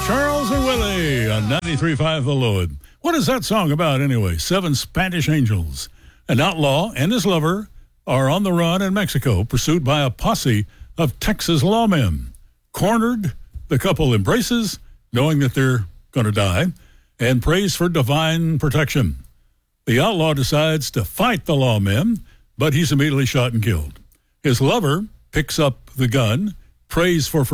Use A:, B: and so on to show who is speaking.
A: Charles and Willie on 93.5 The Load. What is that song about anyway? 7 Spanish angels. An outlaw and his lover are on the run in Mexico, pursued by a posse of Texas lawmen. Cornered, the couple embraces, knowing that they're going to die, and prays for divine protection. The outlaw decides to fight the lawmen, but he's immediately shot and killed. His lover picks up the gun, prays for